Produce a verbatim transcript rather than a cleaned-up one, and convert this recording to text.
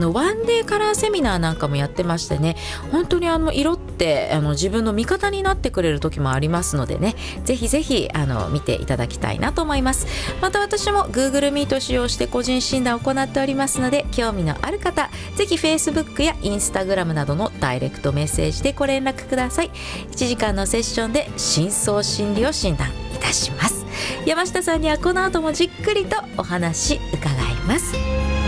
のワンデーカラーセミナーなんかもやってましてね、本当にあの色ってあの自分の味方になってくれる時もありますのでね、ぜひぜひあの見ていただきたいなと思います。また私も Google Meet を使用して個人診断を行っておりますので、興味のある方ぜひ Facebook や Instagram などのダイレクトメッセージでご連絡ください。いちじかんのセッションで深層心理を診断いたします。山下さんにはこの後もじっくりとお話伺います。